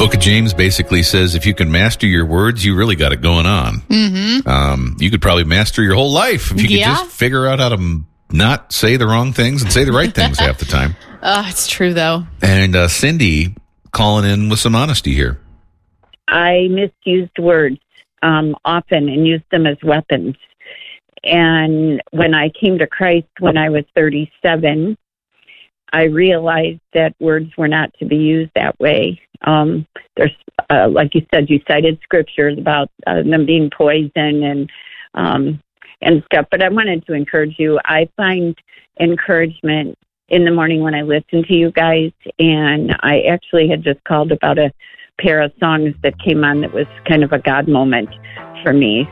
Book of James basically says if you can master your words, you really got it going on. Mm-hmm. You could probably master your whole life if you could just figure out how to not say the wrong things and say the right things half the time. It's true, though. And Cindy calling in with some honesty here. I misused words often and used them as weapons. And when I came to Christ when I was 37, I realized that words were not to be used that way. There's, like you said, you cited scriptures about them being poison and stuff. But I wanted to encourage you. I find encouragement in the morning when I listen to you guys. And I actually had just called about a pair of songs that came on that was kind of a God moment for me.